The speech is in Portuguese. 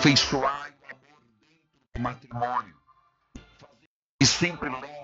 aperfeiçoai o amor dentro do matrimônio. E sempre leve